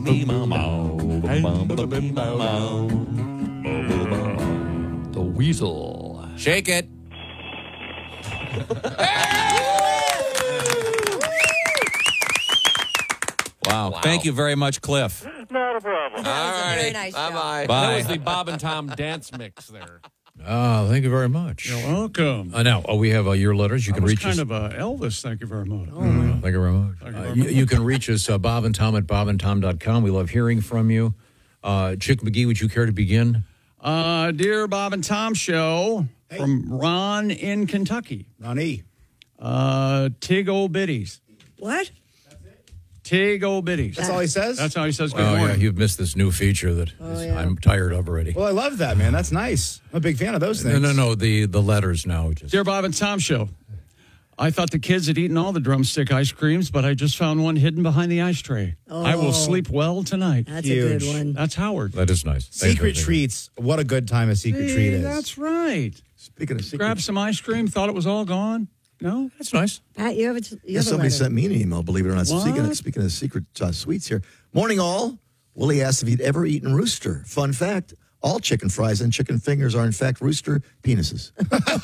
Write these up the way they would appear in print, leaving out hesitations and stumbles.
The weasel. Shake it. Wow. Thank you very much, Cliff. Not a problem. All righty. very nice job. Bye-bye. That was the Bob and Tom dance mix there. Thank you very much. You're welcome. Now, we have your letters. You I can was reach us. kind of Elvis. Thank you very much. Thank you very much. You can reach us, Bob and Tom at bobandtom.com. We love hearing from you. Chick McGee, would you care to begin? Dear Bob and Tom Show, from Ron in Kentucky. Ronnie. Tig old biddies. What? Tig old biddies. That's all he says? That's how he says good Oh, yeah, morning. you've missed this new feature that I'm tired of already. Well, I love that, man. That's nice. I'm a big fan of those things. No, the letters now. Dear Bob and Tom Show, I thought the kids had eaten all the drumstick ice creams, but I just found one hidden behind the ice tray. I will sleep well tonight. That's Huge. a good one. That's Howard. That is nice. Secret treats. What a good time a secret treat is. That's right. Speaking of secret, Grab some ice cream, thought it was all gone. No? That's nice. Pat, you have yeah, somebody sent me an email, believe it or not. What? Speaking of secret sweets here. Morning, all. Willie asked if he'd ever eaten rooster. Fun fact, all chicken fries and chicken fingers are, in fact, rooster penises.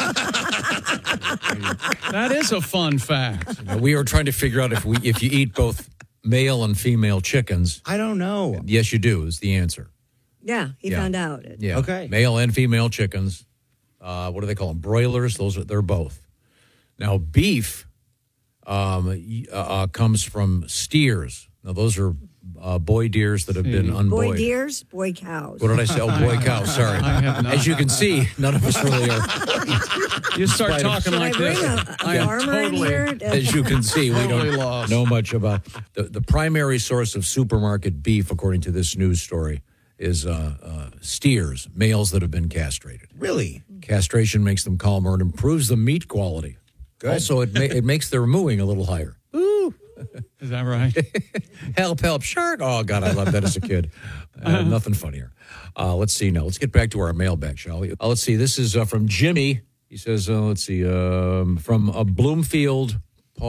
That is a fun fact. We were trying to figure out if you eat both male and female chickens. I don't know. Yes, you do is the answer. Yeah, he found out. Yeah. Okay. Male and female chickens. What do they call them? Broilers. They're both. Now, beef comes from steers. Now, those are boy deers that have been unboyed. Boy deers, boy cows. What did I say? Oh, boy cows. Sorry. I have not. As you can see, none of us really are. You start talking Should like I bring this. a farmer in here? As you can see, we Totally don't lost. know much about the primary source of supermarket beef, according to this news story, is steers, males that have been castrated. Really? Castration makes them calmer and improves the meat quality. Good. Also, it makes their mooing a little higher. Ooh. Is that right? Help, shark. Oh, God, I loved that as a kid. Nothing funnier. Let's see now. Let's get back to our mailbag, shall we? Let's see. This is from Jimmy. He says, let's see, from Bloomfield,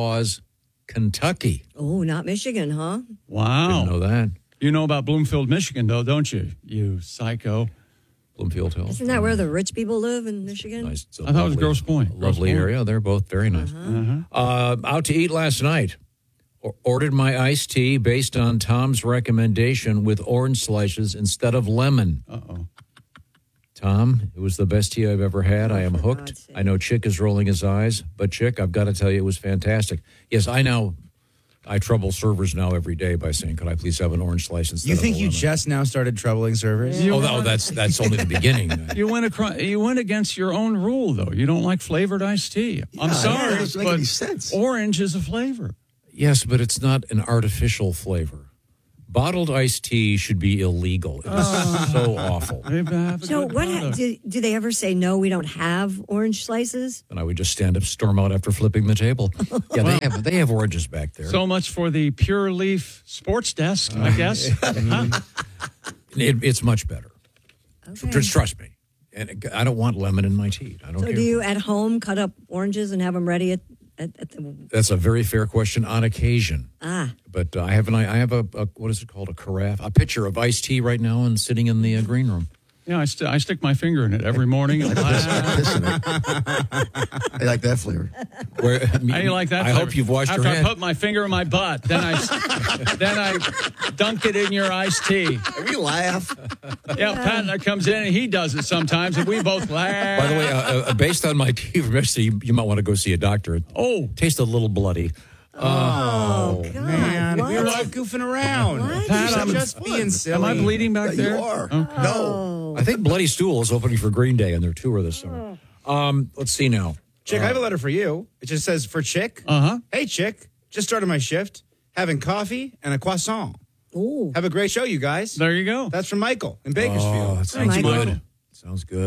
Kentucky. Oh, not Michigan, huh? Wow. Didn't know that. You know about Bloomfield, Michigan, though, don't you? You psycho. Bloomfield Hill. Isn't that where the rich people live in Michigan? Nice. It's a I thought it was lovely- Grosse Pointe. Lovely Grosse Pointe. area. They're both very nice. Out to eat last night. Ordered my iced tea based on Tom's recommendation with orange slices instead of lemon. Uh-oh. Tom, it was the best tea I've ever had. I am for hooked. God's sake. I know Chick is rolling his eyes, but Chick, I've got to tell you, it was fantastic. Yes, I trouble servers now every day by saying, could I please have an orange slice instead You of think a you lemon? just now started troubling servers? That's only the beginning. You went against your own rule, though. You don't like flavored iced tea. I'm Yeah, sorry, that doesn't make but any sense. orange is a flavor. Yes, but it's not an artificial flavor. Bottled iced tea should be illegal. It's so awful. Maybe I have a So good what product. do they ever say, no, we don't have orange slices? And I would just stand up, storm out after flipping the table. Yeah, they have oranges back there. So much for the Pure Leaf Sports Desk, I guess. Huh? It's much better. Okay. Just trust me. And I don't want lemon in my tea. I don't So care. do you at home cut up oranges and have them ready at the... That's a very fair question on occasion. Ah. But I have a what is it called? A carafe, a pitcher of iced tea right now, and sitting in the green room. Yeah, I stick my finger in it every morning. Piss in it. I like that flavor. How do you like that? I flavor? hope you've washed After your I hands. put my finger in my butt, then I dunk it in your iced tea. We laugh. Yeah, Pat comes in and he does it sometimes, and we both laugh. By the way, based on my tea from yesterday, you might want to go see a doctor. It tastes a little bloody. Oh, God. Man, what? we were all goofing around. What? Pat, I'm just being silly. Am I bleeding back there? You are. Okay. No. I think Bloody Stool is opening for Green Day on their tour this summer. Let's see now. Chick, I have a letter for you. It just says, for Chick. Uh-huh. Hey, Chick, just started my shift, having coffee and a croissant. Ooh. Have a great show, you guys. There you go. That's from Michael in Bakersfield. Oh, that sounds Michael. good. Sounds good.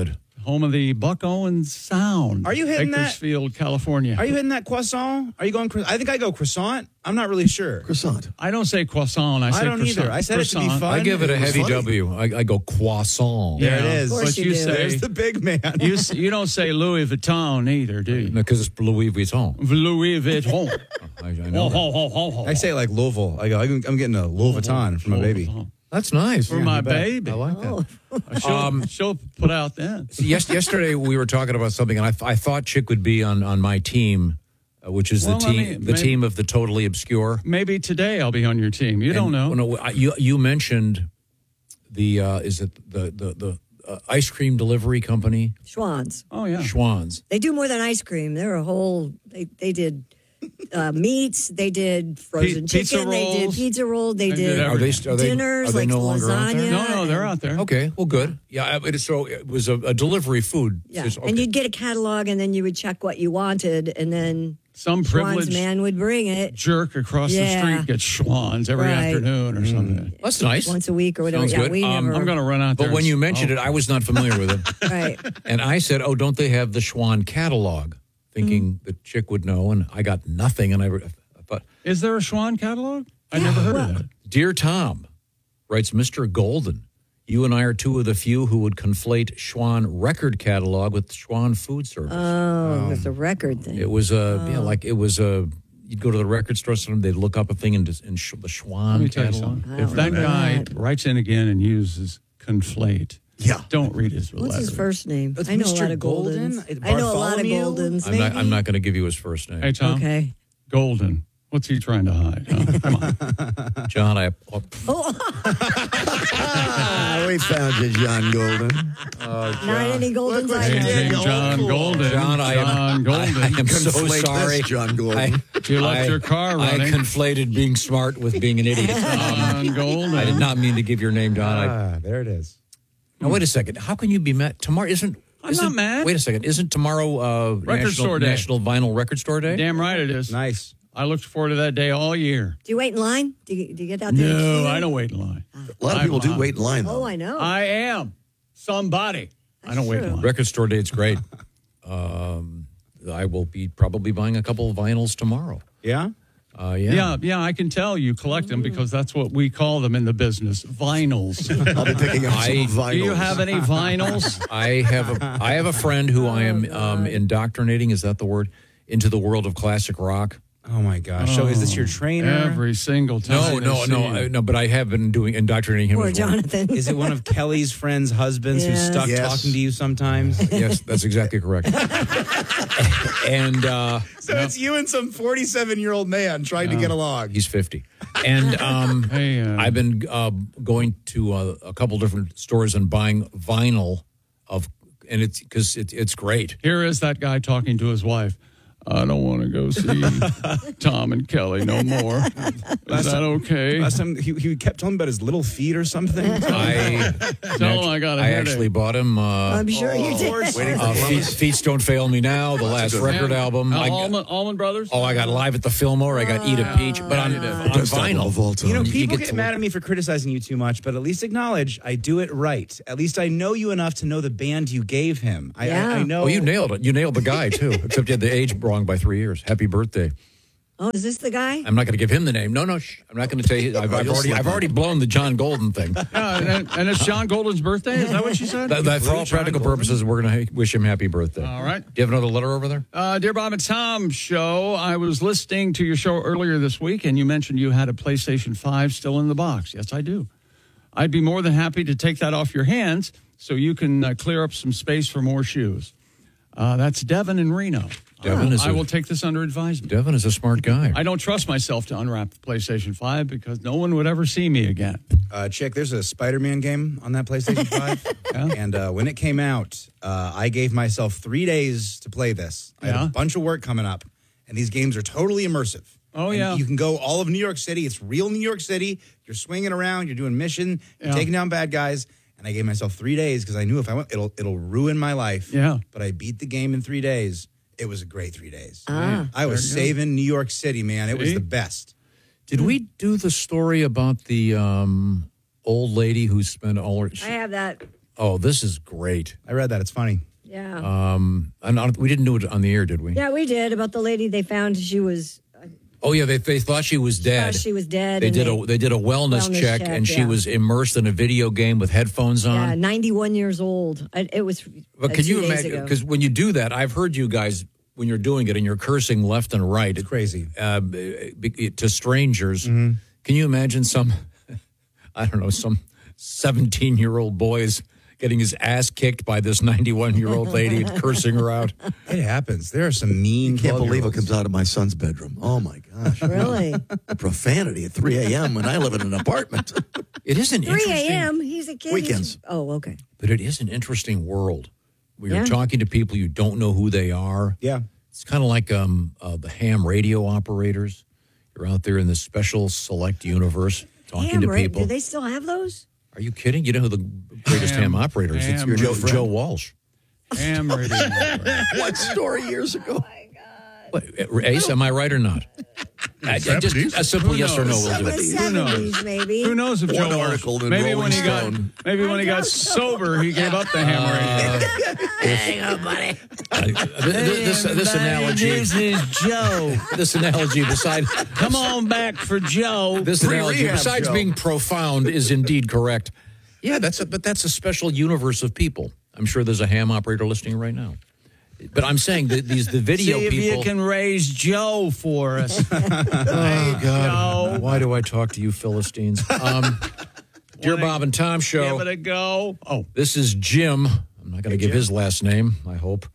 home of the Buck Owens Sound. Are you hitting that? Bakersfield, California. Are you hitting that croissant? Are you going? I think I go croissant. I'm not really sure. Croissant. I don't say croissant. I say don't croissant. either. I said it to be Croissant. fun. I give it a It was heavy funny. W. I go croissant. There it is. Of course But you you do. say There's the big man. you don't say Louis Vuitton either, do you? Because it's Louis Vuitton. Louis Vuitton. I know. that. I say like Louisville. I go. I'm getting a Louis Vuitton for my baby. That's nice. For my you bet. baby. I like that. She'll put out then. Yesterday we were talking about something, and I thought Chick would be on my team, which is Well, the I team mean, the maybe- team of the totally obscure. Maybe today I'll be on your team. You don't know. You mentioned the is it the ice cream delivery company Schwann's. Oh, yeah. Schwann's. They do more than ice cream. They're a whole. They did meats. They did frozen Pizza chicken. They did rolls. pizza roll. They They did did everything. Are they dinners like no longer out there? lasagna. No, they're out there. Okay, well, good. Yeah, so it was a delivery food. Yeah, Okay. and you'd get a catalog, and then you would check what you wanted, and then Some Schwann's privileged man would bring it jerk across the Yeah. street gets Schwann's every Right. afternoon or something. That's nice. once a week or whatever. Sounds Yeah, good. we never. I'm going to run out there. But when and- you mentioned it, I was not familiar with it. right. And I said, "Oh, don't they have the Schwann catalog?" Thinking the Chick would know, and I got nothing. And I thought, Is there a Schwann catalog? I never heard of that. "Dear Tom," writes Mr. Golden, "you and I are two of the few who would conflate Schwann record catalog with Schwann food service. Oh, with the record thing. It was you'd go to the record store, they'd look up a thing in the Let Schwann me tell you catalog. something. If that guy writes in again and uses conflate, Yeah. don't read his What's letter. his first name? That's I know a Mr. lot of Golden? Goldens. I know a lot of Bartholomew? Goldens. I'm not going to give you his first name, Hey, Tom. Okay. Golden. What's he trying to hide? Huh? Come on. John. We found you, John Golden. Not any Goldens. what I you know. did. Hey, John Golden. John, John Golden. I am so Conflate this, sorry, John Golden. You left your car I running. conflated being smart with being an idiot. John Golden. I did not mean to give your name, John. There it is. Now, wait a second. How can you be mad? Tomorrow isn't. I'm not mad. Wait a second. Isn't tomorrow Store Day. National Vinyl Record Store Day? Damn right it is. Nice. I looked forward to that day all year. Do you wait in line? Do you get out there? and No, see I it? don't wait in line. A lot of people do wait in line, though. Oh, I know. I am somebody. I don't wait in true. line. Record Store Day. It's great. I will be probably buying a couple of vinyls tomorrow. Yeah. Yeah, I can tell you collect them because that's what we call them in the business, vinyls. I'll be picking up some vinyls. Do you have any vinyls? I have a friend who I am indoctrinating. Is that the word? Into the world of classic rock. Oh my gosh. So is this your trainer? Every single time. No. But I have been indoctrinating him. Poor as well. Jonathan. Is it one of Kelly's friends' husbands who's Yes. stuck Yes. talking to you sometimes? Yes, that's exactly correct. And So it's you and some 47-year-old man trying to get along. he's 50. And Hey, I've been going to a couple different stores and buying vinyl and it's because it's great. Here is that guy talking to his wife. I don't want to go see Tom and Kelly no more. Is that okay? Last time he kept telling me about his little feet or something. I Tell him I got a I headache. actually bought him. I'm sure you did. Feet Don't Fail Me Now, the last record album. Allman Brothers? I got Live at the Fillmore. I got Eat a Peach, but on Best album vinyl. of all time. You know, people get get to- mad at me for criticizing you too much, but at least acknowledge I do it right. At least I know you enough to know the band you gave him. I know. Oh, you nailed it. You nailed the guy, too, except you had the age wrong by 3 years. Happy birthday. Oh, is this the guy? I'm not going to give him the name. No, shh. I'm not going to tell you. I've already blown the John Golden thing. And it's John Golden's birthday? Is that what she said? That for all practical purposes, we're going to wish him happy birthday. All right. Do you have another letter over there? Dear Bob and Tom show, I was listening to your show earlier this week, and you mentioned you had a PlayStation 5 still in the box. Yes, I do. I'd be more than happy to take that off your hands so you can clear up some space for more shoes. That's Devin in Reno. I will take this under advisement. Devin is a smart guy. I don't trust myself to unwrap the PlayStation 5 because no one would ever see me again. Chick, there's a Spider-Man game on that PlayStation 5. And when it came out, I gave myself 3 days to play this. I had Yeah? a bunch of work coming up, and these games are totally immersive. Oh, And yeah. you can go all of New York City. It's real New York City. You're swinging around. You're doing mission. You're Yeah. taking down bad guys. And I gave myself 3 days because I knew if I went, it'll ruin my life. Yeah. But I beat the game in 3 days. It was a great 3 days. Ah. I was saving New York City, man. It was See? the best. Did we do the story about the old lady who spent all her... I have that. Oh, this is great. I read that. It's funny. Yeah. We didn't do it on the air, did we? Yeah, we did. About the lady they found, she was. Oh yeah, they thought she was dead. She was dead. They and did a wellness check, and she was immersed in a video game with headphones on. Yeah, 91 years old. It was. But can you imagine? Because when you do that, I've heard you guys when you're doing it and you're cursing left and right. It's crazy to strangers. Mm-hmm. Can you imagine some 17-year-old boy is getting his ass kicked by this 91-year-old lady and cursing her out? It happens. There are some mean. I can't believe 12-year-olds. what comes out of my son's bedroom. Oh my gosh! Really? Profanity at 3 a.m. when I live in an apartment. It is an 3 interesting a.m. He's a kid. Weekends. Okay. But it is an interesting world where you're Yeah. talking to people you don't know who they are. Yeah. It's kind of like the ham radio operators. You're out there in this special select universe talking to people. Do they still have those? Are you kidding? You know who the greatest ham operator is? It's Ham Joe Walsh. Ham radio. What story years ago? What, Ace, am I right or not? Just a simple yes or no will do The it. 70s, maybe. Who knows if One Joe article Walsh, in maybe Rolling when he got Stone. sober, he gave up the ham radio. This analogy. This is Joe. This analogy, besides Come on back for Joe. this analogy, Pre-rehab, besides Joe. being profound, is indeed correct. Yeah, but that's a special universe of people. I'm sure there's a ham operator listening right now. But I'm saying that the video See if people. you can raise Joe for us. Oh God! Joe. Why do I talk to you Philistines? Dear Bob and Tom Show. Give it a go. Oh, This is Jim. I'm not going to give his last name, I hope.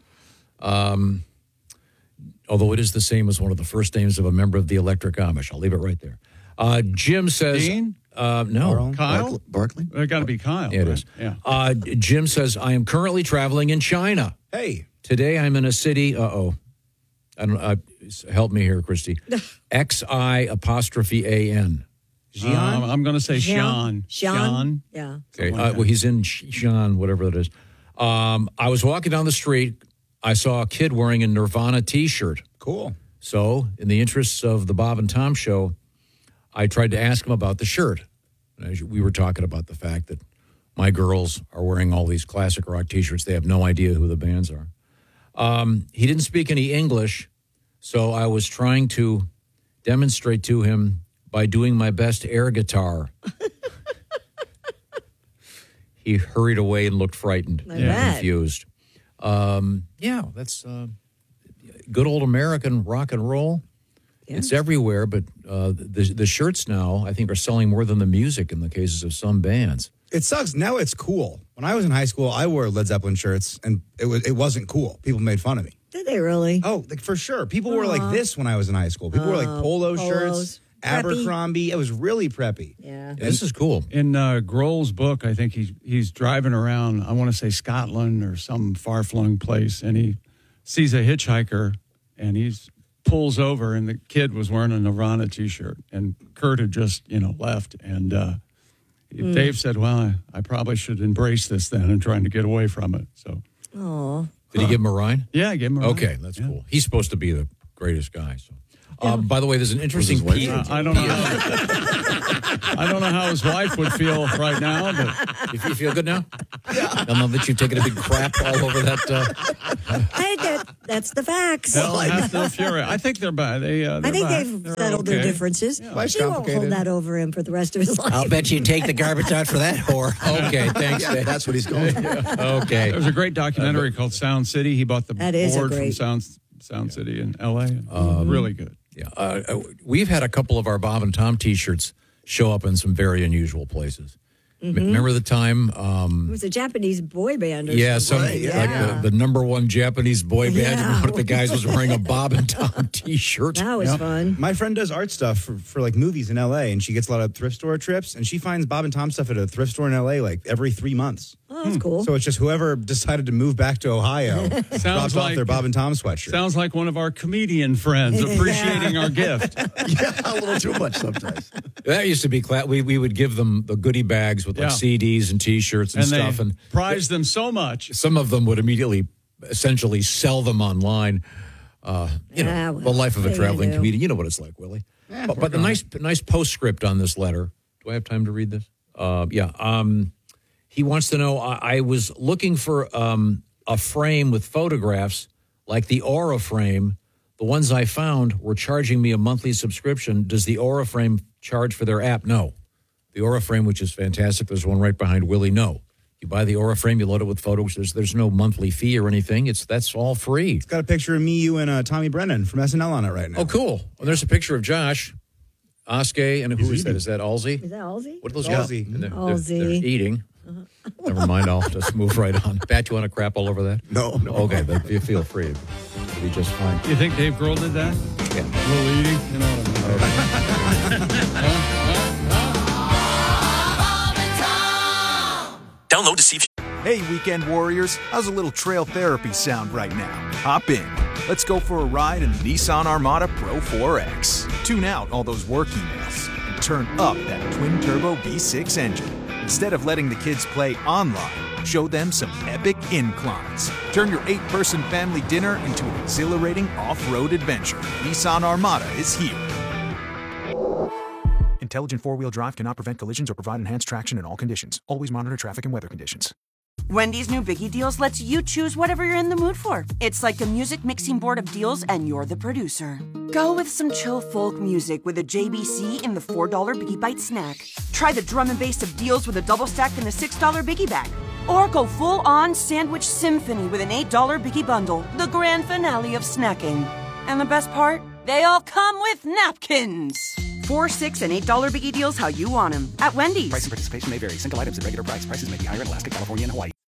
Although it is the same as one of the first names of a member of the Electric Amish. I'll leave it right there. Jim says... Dean? No. Kyle? Barkley? It got to be Kyle. Yeah, it right? is. Yeah. Jim says, I am currently traveling in China. Hey. Today I'm in a city... I don't help me here, Christy. X-I-apostrophe-A-N. I'm going to say Sean. Sean? Yeah. Okay. Well, he's in Xi'an, whatever that is. I was walking down the street. I saw a kid wearing a Nirvana T-shirt. Cool. So, in the interests of the Bob and Tom Show, I tried to ask him about the shirt. And as we were talking about the fact that my girls are wearing all these classic rock T-shirts. They have no idea who the bands are. He didn't speak any English, so I was trying to demonstrate to him by doing my best air guitar. He hurried away and looked frightened and bet. confused. That's good old American rock and roll. Yeah. It's everywhere, but the shirts now, I think, are selling more than the music in the cases of some bands. It sucks. Now it's cool. When I was in high school, I wore Led Zeppelin shirts, and it wasn't cool. People made fun of me. Did they really? Oh, like for sure. People were like this when I was in high school. People were like polo shirts, Preppy. Abercrombie. It was really preppy. Yeah. This is cool. In Grohl's book, I think he's driving around, I want to say Scotland or some far-flung place, and he sees a hitchhiker, and he pulls over, and the kid was wearing a Nirvana T-shirt, and Kurt had just, left, and Dave said, well, I probably should embrace this then and trying to get away from it. So, Did he give him a ride? yeah, I gave him a ride. Okay, that's cool. He's supposed to be the greatest guy. So, by the way, there's an interesting wife? piece. I don't know. I don't know how his wife would feel right now, but You feel good now? Yeah. I don't know that you've taken a big crap all over that. Hey, that's the facts. hell hath no fury. I think they're bad. I think they've settled their differences. Life's She won't hold complicated. that over him for the rest of his life. I'll bet you'd take the garbage out for that whore. Okay, thanks. Yeah, that's what he's going for. Okay. There was a great documentary called Sound City. He bought the That is a board from great- Sound City in L.A. Really good. Yeah, we've had a couple of our Bob and Tom T-shirts show up in some very unusual places. Remember the time? It was a Japanese boy band or something. Like the number one Japanese boy band. Yeah. One of the guys was wearing a Bob and Tom T-shirt. That was fun. My friend does art stuff for like movies in LA, and she gets a lot of thrift store trips, and she finds Bob and Tom stuff at a thrift store in LA like every 3 months. Oh, that's cool. So it's just whoever decided to move back to Ohio drops off like- their Bob and Tom sweatshirt. Sounds like one of our comedian friends appreciating our gift. Yeah, a little too much sometimes. That used to be we would give them the goodie bags with like Yeah. CDs and T-shirts and, And stuff, they and prize them so much. some of them would immediately, essentially, sell them online. Yeah, well, the life of a what are you traveling gonna do? comedian. You know what it's like, Willie. But the nice postscript on this letter. Do I have time to read this? He wants to know. I was looking for a a frame with photographs like the Aura frame. The ones I found were charging me a monthly subscription. Does the Aura frame charge for their app? No. The Aura frame, which is fantastic, there's one right behind Willie. No. You buy the Aura frame, you load it with photos. There's no monthly fee or anything. That's all free. It's got a picture of me, you, and Tommy Brennan from SNL on it right now. Oh, cool. Well, there's a picture of Josh, Oskay, and who is that? Is that Alzi? Is that Alzi? What are those Alzi. guys? Alzi. They're eating. Never mind. I'll just move right on. Pat, you want to crap all over that? No. Okay, but you feel free. It'll be just fine. You think Dave Grohl did that? Yeah. A little eating? You know what I mean? Download to see. Hey, weekend warriors, how's a little trail therapy sound right now? Hop in. Let's go for a ride in the Nissan Armada Pro 4X. Tune out all those work emails and turn up that twin-turbo V6 engine. Instead of letting the kids play online, show them some epic inclines. Turn your 8-person family dinner into an exhilarating off-road adventure. Nissan Armada is here. Intelligent four-wheel drive cannot prevent collisions or provide enhanced traction in all conditions. Always monitor traffic and weather conditions. Wendy's new Biggie Deals lets you choose whatever you're in the mood for. It's like a music mixing board of deals, and you're the producer. Go with some chill folk music with a JBC in the $4 Biggie Bite snack. Try the drum and bass of deals with a double stack in the $6 Biggie Bag. Or go full-on sandwich symphony with an $8 Biggie Bundle, the grand finale of snacking. And the best part? They all come with napkins. $4, $6, and $8 Biggie Deals how you want them at Wendy's. Price and participation may vary. Single items at regular price. Prices may be higher in Alaska, California, and Hawaii.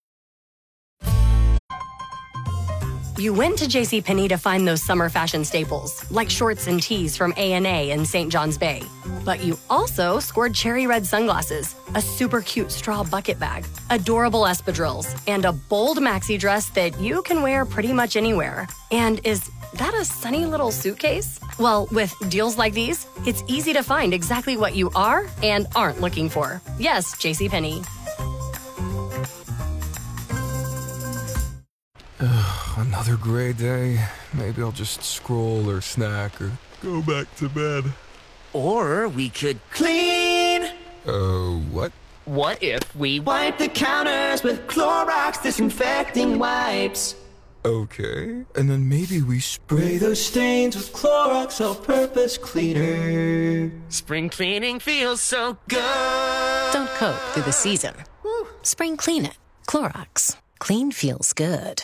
You went to JCPenney to find those summer fashion staples, like shorts and tees from A&A in St. John's Bay. But you also scored cherry red sunglasses, a super cute straw bucket bag, adorable espadrilles, and a bold maxi dress that you can wear pretty much anywhere. And is that a sunny little suitcase? Well, with deals like these, it's easy to find exactly what you are and aren't looking for. Yes, JCPenney. Another gray day. Maybe I'll just scroll or snack or go back to bed. Or we could clean. What? What if we wipe the counters with Clorox disinfecting wipes? Okay. And then maybe we Spray those stains with Clorox all-purpose cleaner. Spring cleaning feels so good. Don't coat through the season. Spring clean it. Clorox. Clean feels good.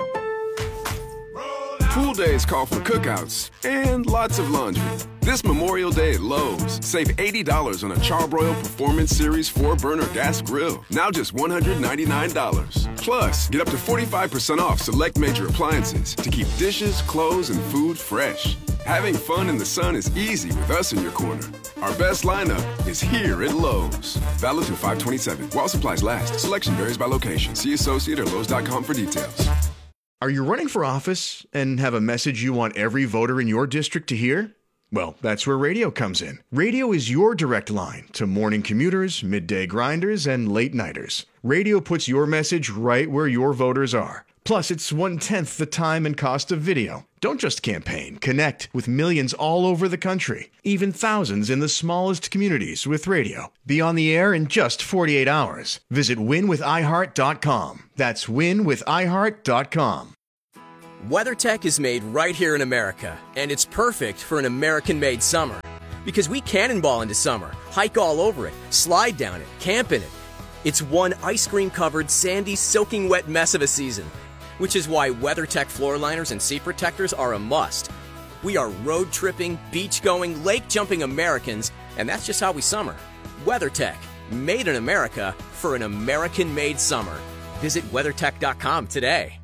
Pool days call for cookouts and lots of laundry. This Memorial Day at Lowe's, save $80 on a Charbroil Performance Series 4-burner gas grill. Now just $199. Plus, get up to 45% off select major appliances to keep dishes, clothes, and food fresh. Having fun in the sun is easy with us in your corner. Our best lineup is here at Lowe's. Valid through 5/27. While supplies last. Selection varies by location. See associate or Lowe's.com for details. Are you running for office and have a message you want every voter in your district to hear? Well, that's where radio comes in. Radio is your direct line to morning commuters, midday grinders, and late nighters. Radio puts your message right where your voters are. Plus, it's 1/10 the time and cost of video. Don't just campaign. Connect with millions all over the country, even thousands in the smallest communities with radio. Be on the air in just 48 hours. Visit winwithiheart.com. That's winwithiheart.com. WeatherTech is made right here in America, and it's perfect for an American-made summer. Because we cannonball into summer, hike all over it, slide down it, camp in it. It's one ice cream-covered, sandy, soaking wet mess of a season, which is why WeatherTech floor liners and seat protectors are a must. We are road-tripping, beach-going, lake-jumping Americans, and that's just how we summer. WeatherTech, made in America for an American-made summer. Visit WeatherTech.com today.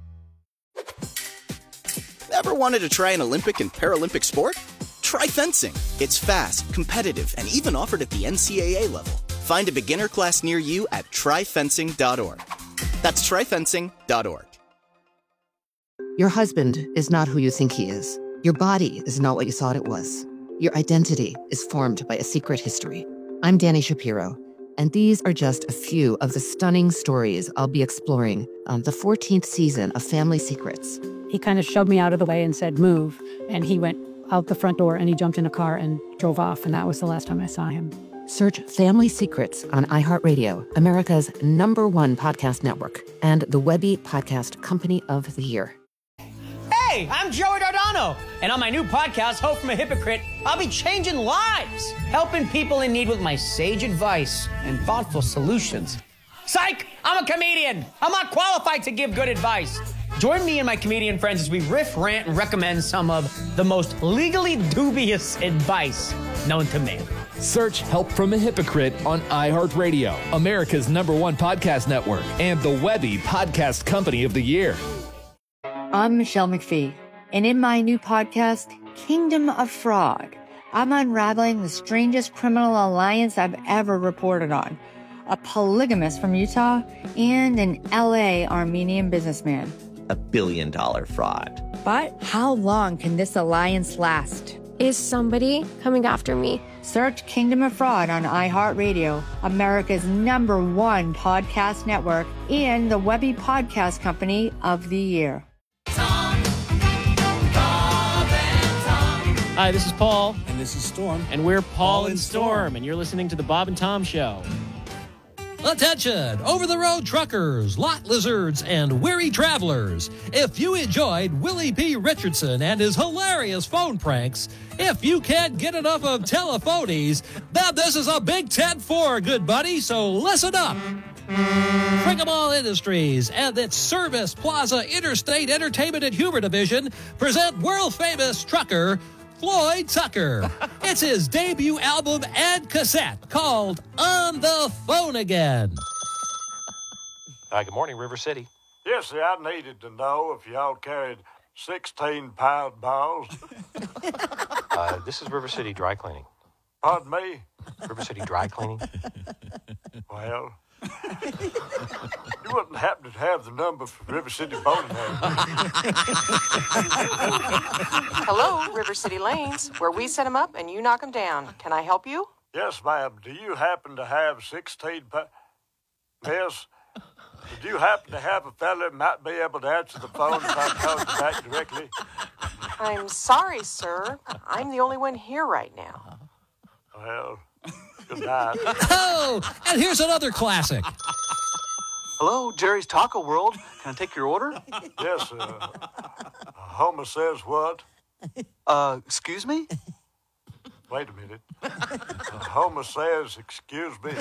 Ever wanted to try an Olympic and Paralympic sport? Try fencing. It's fast, competitive, and even offered at the NCAA level. Find a beginner class near you at tryfencing.org. That's tryfencing.org. Your husband is not who you think he is. Your body is not what you thought it was. Your identity is formed by a secret history. I'm Dani Shapiro, and these are just a few of the stunning stories I'll be exploring on the 14th season of Family Secrets. He kind of shoved me out of the way and said, move. And he went out the front door and he jumped in a car and drove off. And that was the last time I saw him. Search Family Secrets on iHeartRadio, America's #1 podcast network, and the Webby Podcast Company of the Year. Hey, I'm Joey Dardano, and on my new podcast, Hope from a Hypocrite, I'll be changing lives, helping people in need with my sage advice and thoughtful solutions. Psych! I'm a comedian. I'm not qualified to give good advice. Join me and my comedian friends as we riff, rant, and recommend some of the most legally dubious advice known to man. Search Help from a Hypocrite on iHeartRadio, America's #1 podcast network, and the Webby Podcast Company of the Year. I'm Michelle McPhee, and in my new podcast, Kingdom of Fraud, I'm unraveling the strangest criminal alliance I've ever reported on. A polygamist from Utah and an LA Armenian businessman. $1 billion fraud. But how long can this alliance last? Is somebody coming after me? Search Kingdom of Fraud on iHeartRadio, America's #1 podcast network, and the Webby Podcast Company of the Year. Hi, this is Paul. And this is Storm. And we're Paul and Storm, and you're listening to The Bob and Tom Show. Attention, over-the-road truckers, lot lizards, and weary travelers. If you enjoyed Willie P. Richardson and his hilarious phone pranks, if you can't get enough of telephonies, then this is a big tent for, good buddy, so listen up. Frickamall Industries and its Service Plaza Interstate Entertainment and Humor Division present world-famous trucker Floyd Tucker. It's his debut album and cassette called On the Phone Again. Hi, good morning, River City. Yes, sir, I needed to know if y'all carried 16-pound balls. This is River City Dry Cleaning. Pardon me? River City Dry Cleaning. Well, you wouldn't happen to have the number for River City Bowling Alley. Hello, River City Lanes, where we set them up and you knock them down. Can I help you? Yes, ma'am. Do you happen to have 16 pounds? Miss, did you happen to have a fella that might be able to answer the phone if I called you back directly? I'm sorry, sir. I'm the only one here right now. Well, good night. Oh, and here's another classic. Hello, Jerry's Taco World. Can I take your order? Yes, Homer says what? Excuse me? Wait a minute. Homer says, excuse me.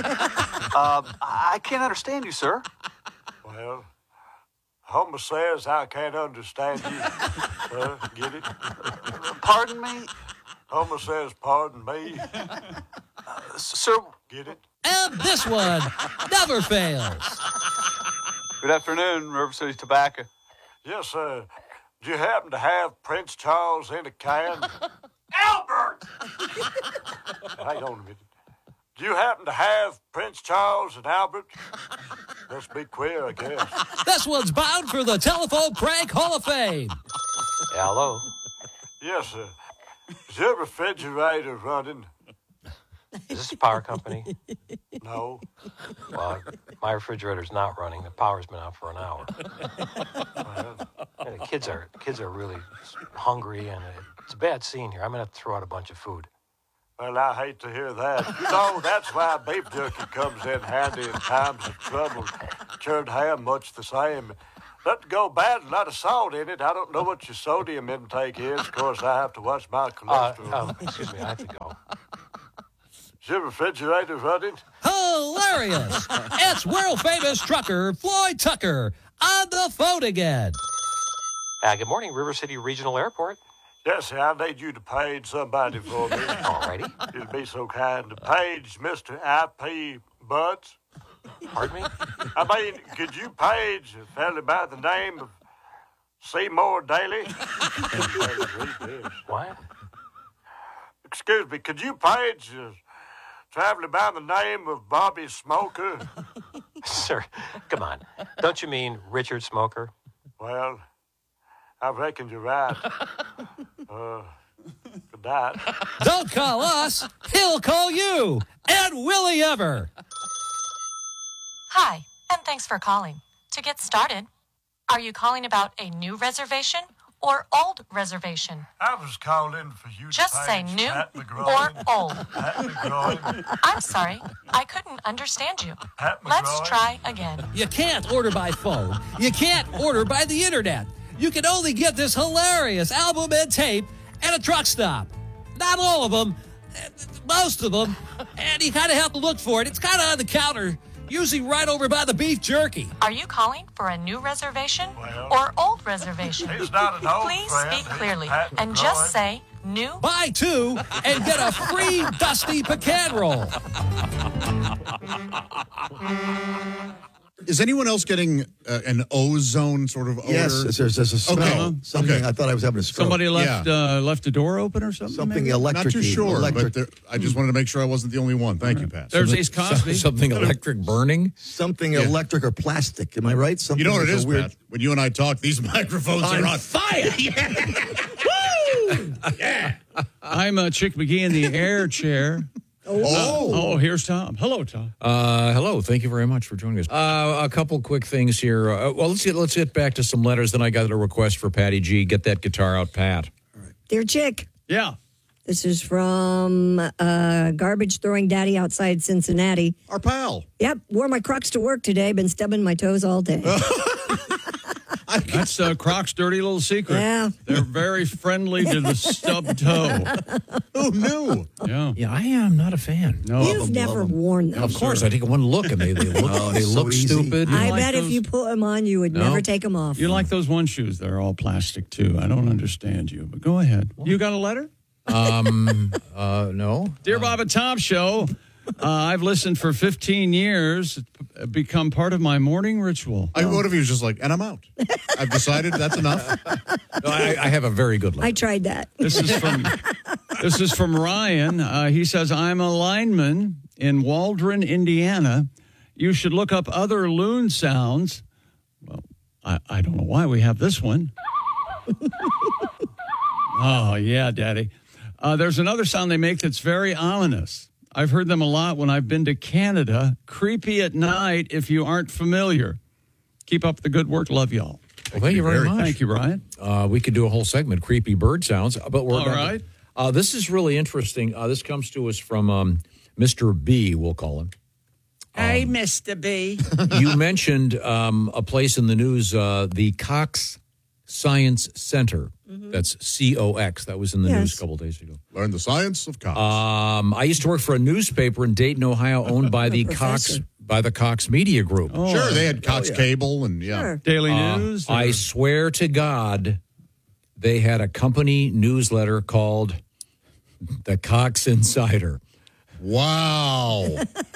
I can't understand you, sir. Well, Homer says I can't understand you. Get it? Pardon me? Homer says, pardon me. Sir. Get it? And this one never fails. Good afternoon, River City Tobacco. Yes, sir. Do you happen to have Prince Charles in a can? Albert! Hang on a minute. Do you happen to have Prince Charles and Albert? Let's be queer, I guess. This one's bound for the Telephone Prank Hall of Fame. Yeah, hello? Yes, sir. Is your refrigerator running? Is this a power company? No. Well, my refrigerator's not running. The power's been out for an hour. Yeah, the kids are really hungry, and it's a bad scene here. I'm going to have to throw out a bunch of food. Well, I hate to hear that. No, that's why beef jerky comes in handy in times of trouble. Cured ham, much the same. Let it go bad, a lot of salt in it. I don't know what your sodium intake is. Of course, I have to watch my cholesterol. Excuse me, I have to go. Is your refrigerator running? Hilarious! It's world-famous trucker Floyd Tucker on the phone again. Good morning, River City Regional Airport. Yes, sir, I need you to page somebody for me. Alrighty. You'd be so kind to page Mr. I.P. Butts. Pardon me? I mean, could you page a fella by the name of Seymour Daly? What? Excuse me, could you page a traveler by the name of Bobby Smoker? Sir, come on. Don't you mean Richard Smoker? Well, I reckon you're right. Good night. Don't call us. He'll call you. And will he ever? Hi, and thanks for calling. To get started, are you calling about a new reservation or old reservation? I was called in for you. Just say new or old. Pat McGroin. I'm sorry, I couldn't understand you. Pat Let's McGroin. try again. You can't order by phone. You can't order by the internet. You can only get this hilarious album and tape at a truck stop. Not all of them, most of them, and you kind of have to look for it. It's kind of on the counter, usually right over by the beef jerky. Are you calling for a new reservation or old reservation? He's not an old Please friend. speak He's clearly Pat and McGroin. just say new. Buy two and get a free Dusty Pecan roll. Is anyone else getting an ozone sort of odor? Yes, there's a smell. Okay. Something. I thought I was having a stroke. Somebody left a door open or something? Something maybe? electric. Not too sure, Electric. but I just wanted to make sure I wasn't the only one. Thank you, Pat. There's Ace Cosby. Something electric burning? Something electric or plastic. Am I right? Something You know what it with is, a weird... Pat? When you and I talk, these microphones are on fire. Yeah. I'm Chick McGee in the air chair. Here's Tom. Hello, Tom. Hello. Thank you very much for joining us. A couple quick things here. Let's get back to some letters. Then I got a request for Patty G. Get that guitar out, Pat. Dear Chick. Yeah. This is from garbage throwing daddy outside Cincinnati. Our pal. Yep. Wore my Crocs to work today. Been stubbing my toes all day. That's Croc's dirty little secret. Yeah. They're very friendly to the stub toe. Who knew? Yeah. I am not a fan. No. You've never worn them. Of course, I take one look and they look stupid. I bet if you put them on, you would never take them off. You like those one shoes? They're all plastic too. I don't understand you, but go ahead. You got a letter? No. Dear Bob and Tom Show, I've listened for 15 years. It's become part of my morning ritual. What if he was just like, and I'm out. I've decided that's enough. No, I have a very good letter. I tried that. This is from Ryan. He says, I'm a lineman in Waldron, Indiana. You should look up other loon sounds. Well, I don't know why we have this one. Oh, yeah, Daddy. There's another sound they make that's very ominous. I've heard them a lot when I've been to Canada. Creepy at night if you aren't familiar. Keep up the good work. Love y'all. Well, thank you very much. Thank you, Ryan. We could do a whole segment, creepy bird sounds. But we're all right. This is really interesting. This comes to us from Mr. B, we'll call him. Hey, Mr. B. You mentioned a place in the news, the Cox Science Center. Mm-hmm. That's COX. That was in the news a couple days ago. Learn the science of Cox. I used to work for a newspaper in Dayton, Ohio, owned by the Cox Media Group. Oh, sure, they had Cox Cable and Daily News. I swear to God, they had a company newsletter called the Cox Insider. Wow.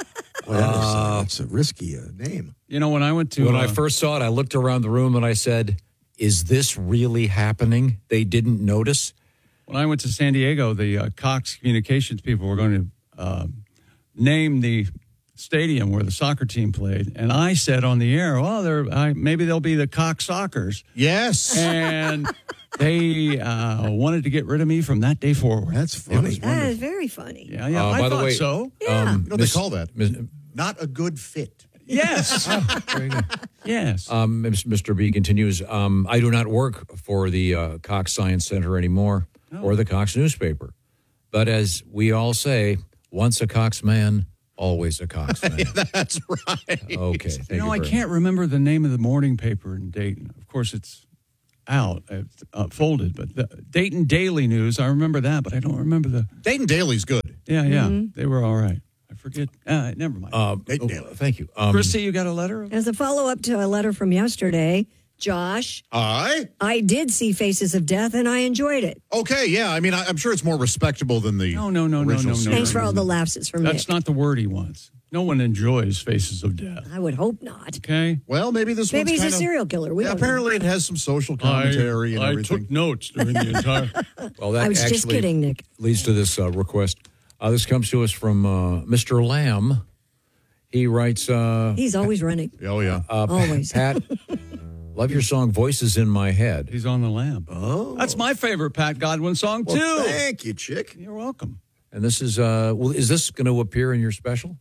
That's a risky name. You know, when I first saw it, I looked around the room and I said, is this really happening? They didn't notice. When I went to San Diego, the Cox Communications people were going to name the stadium where the soccer team played. And I said on the air, maybe they'll be the Cox Sockers. Yes. And they wanted to get rid of me from that day forward. That's funny. That is very funny. Yeah, I by thought the way, so. Yeah. What do they call that? Not a good fit. Yes. Very good. Yes. Mr. B continues, I do not work for the Cox Science Center anymore or the Cox newspaper. But as we all say, once a Cox man, always a Cox man. That's right. Okay. Thank you I very can't remember the name of the morning paper in Dayton. Of course, it's out, folded, but the Dayton Daily News, I remember that, but I don't remember the... Dayton Daily's good. Yeah, they were all right. I forget. Never mind. Thank you. Christy, you got a letter? As a follow-up to a letter from yesterday, Josh. I did see Faces of Death, and I enjoyed it. Okay, yeah. I mean, I'm sure it's more respectable than the No. Thanks for all the laughs. It's from That's Nick. not the word he wants. No one enjoys Faces of Death. I would hope not. Okay. Well, maybe this one's Maybe he's a kinda- serial killer. We don't know. Apparently, it has some social commentary and everything. I took notes during the entire... Well, that I was just actually kidding, Nick. leads to this request. This comes to us from Mr. Lamb. He writes... He's always running. Oh, yeah. Always. Pat, love your song, Voices in My Head. He's on the lamb. Oh. That's my favorite Pat Godwin song, too. Thank you, Chick. You're welcome. And this is... is this going to appear in your special?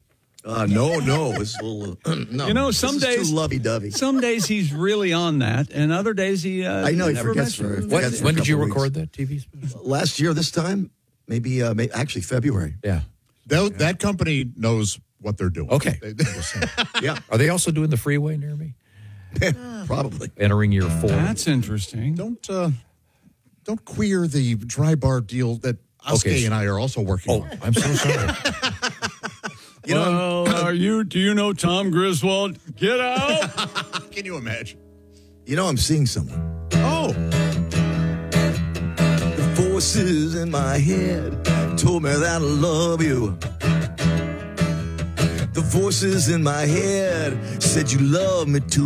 No. It's a little, no. You know, some this is days too lovey-dovey. Some days he's really on that, and other days he. I know he never forgets. mentions it. When did you record that TV special? Last year, this time, maybe actually February. Yeah. That company knows what they're doing. Okay. Yeah. Are they also doing the freeway near me? Probably. Entering year 4. That's interesting. Don't queer the dry bar deal that Aske and I are also working on. I'm so sorry. Do you know Tom Griswold? Get out! Can you imagine? You know, I'm seeing someone. Oh. The voices in my head told me that I love you. The voices in my head said you love me too.